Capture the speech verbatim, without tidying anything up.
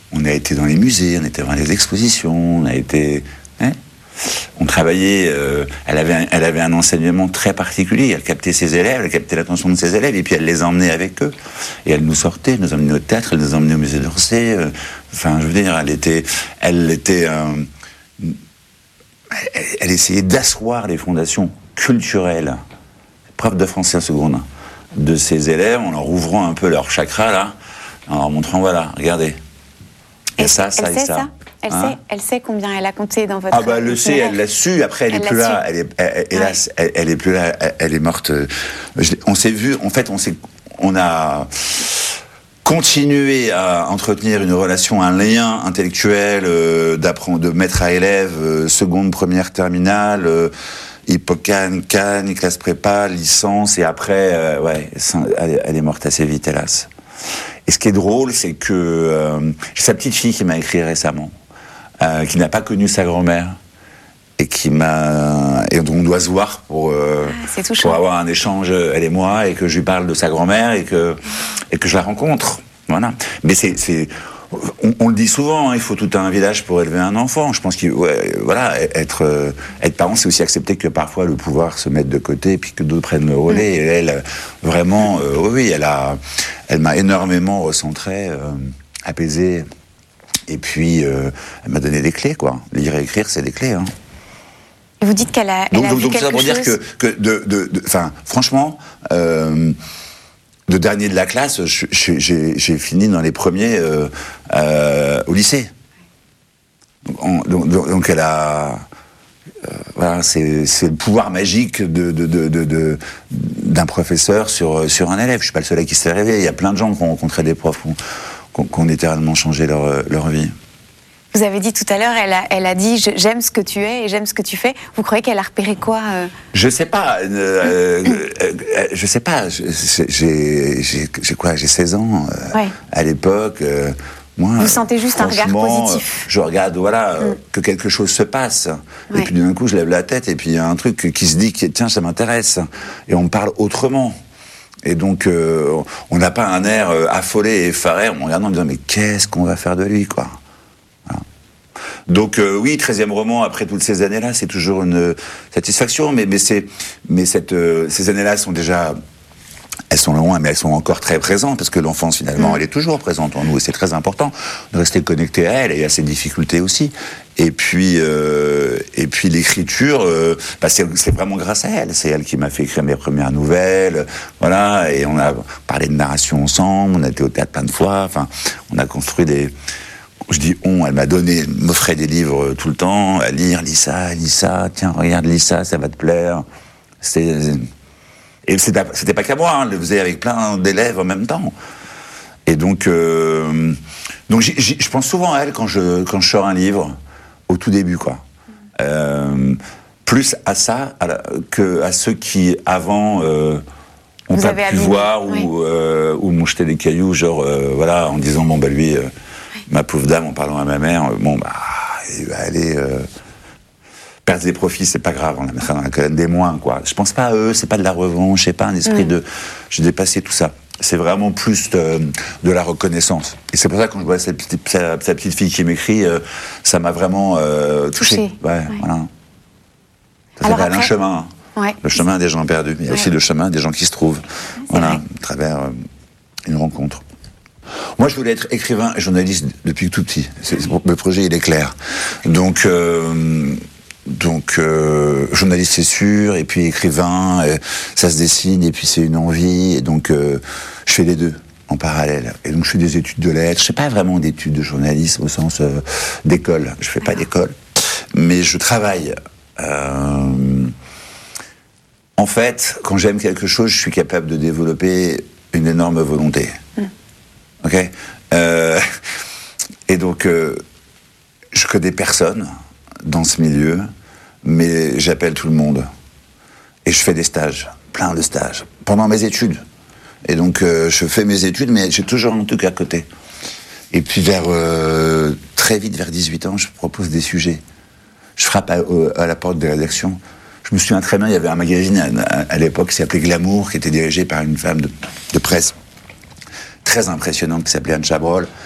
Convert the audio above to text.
on a été dans les musées, on était dans les expositions, on a été... Hein, on travaillait, euh, elle, avait un, elle avait un enseignement très particulier, elle captait ses élèves, elle captait l'attention de ses élèves, et puis elle les emmenait avec eux. Et elle nous sortait, elle nous emmenait au théâtre, elle nous emmenait au musée d'Orsay. Euh, enfin, je veux dire, elle était... Elle, était euh, elle, elle essayait d'asseoir les fondations culturelles, prof de français en seconde, de ses élèves, en leur ouvrant un peu leur chakra, là, en leur montrant, voilà, regardez. Il y a ça, ça et ça. ça. Elle, hein sait, elle sait combien elle a compté dans votre... Ah bah elle le sait, elle l'a su, après elle, elle est plus là, elle est, elle, hélas, ouais. elle, elle est plus là, elle, elle est morte. Je, on s'est vu, en fait, on, s'est, on a continué à entretenir une relation, un lien intellectuel, euh, d'apprendre, de maître à élève, euh, seconde, première, terminale, euh, Hippocane, Cannes, classe prépa, licence, et après, euh, ouais, elle, elle est morte assez vite, hélas. Et ce qui est drôle, c'est que euh, j'ai sa petite fille qui m'a écrit récemment, euh, qui n'a pas connu sa grand-mère, et qui m'a... Et donc on doit se voir pour, euh, ah, pour avoir un échange, elle et moi, et que je lui parle de sa grand-mère, et que, et que je la rencontre. Voilà. Mais c'est... c'est on, on le dit souvent, hein, il faut tout un village pour élever un enfant. Je pense qu'il ouais, voilà, être, euh, être parent, c'est aussi accepter que parfois le pouvoir se mette de côté, et puis que d'autres prennent le relais. Et elle, vraiment, euh, oui, elle a, elle m'a énormément recentré, euh, apaisé. Et puis, euh, elle m'a donné des clés, quoi. Lire et écrire, c'est des clés, hein. Vous dites qu'elle a, elle donc, a donc, vu donc quelque ça pour chose... dire que, que de, de, de, enfin, franchement, euh, de dernier de la classe, je, je, j'ai, j'ai fini dans les premiers euh, euh, au lycée. Donc, donc, donc elle a, euh, voilà, c'est, c'est le pouvoir magique de, de, de, de, de, d'un professeur sur, sur un élève. Je suis pas le seul à qui s'est rêvé. Il y a plein de gens qui ont rencontré des profs qui ont, qui ont littéralement changé leur, leur vie. Vous avez dit tout à l'heure, elle a, elle a dit « j'aime ce que tu es et j'aime ce que tu fais ». Vous croyez qu'elle a repéré quoi euh... Je sais pas. Euh, euh, euh, je sais pas. J'ai, j'ai, j'ai, j'ai quoi J'ai seize ans. Euh, ouais. À l'époque, euh, moi... Vous sentez juste un regard positif. Je regarde, voilà, euh, mm. que quelque chose se passe. Ouais. Et puis d'un coup, je lève la tête et puis il y a un truc qui se dit que tiens, ça m'intéresse. Et on me parle autrement. Et donc, euh, on n'a pas un air euh, affolé et effaré en me regardant en me disant mais qu'est-ce qu'on va faire de lui, quoi. Donc euh, oui, treizième roman, après toutes ces années-là, c'est toujours une satisfaction, mais, mais, c'est, mais cette, euh, ces années-là sont déjà... Elles sont loin, mais elles sont encore très présentes, parce que l'enfance, finalement, mmh. elle est toujours présente en nous, et c'est très important de rester connecté à elle, et à ses difficultés aussi. Et puis, euh, et puis l'écriture, euh, bah c'est, c'est vraiment grâce à elle. C'est elle qui m'a fait écrire mes premières nouvelles, voilà, et on a parlé de narration ensemble, on a été au théâtre plein de fois, enfin, on a construit des... Je dis on, elle m'a donné, elle m'offrait des livres tout le temps, à lire, lis ça, lis ça, tiens, regarde, lis ça, ça va te plaire. C'était, et c'était pas, c'était pas qu'à moi, hein, elle le faisait avec plein d'élèves en même temps. Et donc, euh, donc j'y, j'y, je pense souvent à elle quand je, quand je sors un livre, au tout début, quoi. Euh, plus à ça à la, que à ceux qui, avant, euh, ont Vous pas pu abîmé. voir oui. ou, euh, ou m'ont jeté des cailloux, genre, euh, voilà, en disant, bon, bah lui... Euh, ma pauvre dame, en parlant à ma mère, bon, bah, il va aller euh, perdre des profits, c'est pas grave, on la mettra dans la colonne des moins, quoi. Je pense pas à eux, c'est pas de la revanche, c'est pas un esprit mmh. de... J'ai dépassé tout ça. C'est vraiment plus de, de la reconnaissance. Et c'est pour ça que quand je vois cette petite, sa, sa petite fille qui m'écrit, euh, ça m'a vraiment euh, touché. touché. Ouais, ouais, voilà. Ça Alors s'appelle après... un chemin. Ouais. Le chemin des gens perdus. Il y a ouais. aussi le chemin des gens qui se trouvent. C'est voilà, vrai. À travers euh, une rencontre. Moi, je voulais être écrivain et journaliste depuis tout petit. C'est, c'est, le projet, il est clair. Donc, euh, donc euh, journaliste, c'est sûr, et puis écrivain, euh, ça se dessine, et puis c'est une envie. Et donc, euh, je fais les deux en parallèle. Et donc, je fais des études de lettres. Je fais pas vraiment d'études de journalisme au sens euh, d'école. Je fais pas d'école, mais je travaille. Euh, en fait, quand j'aime quelque chose, je suis capable de développer une énorme volonté. Mm. Ok, euh, et donc euh, je connais personne dans ce milieu, mais j'appelle tout le monde et je fais des stages, plein de stages pendant mes études. Et donc euh, je fais mes études, mais j'ai toujours un truc à côté. Et puis vers euh, très vite, vers dix-huit ans, je propose des sujets. Je frappe à, à la porte des rédactions. Je me souviens très bien, il y avait un magazine à, à, à l'époque qui s'appelait Glamour, qui était dirigé par une femme de, de presse très impressionnante qui s'appelait Anne Chabrol.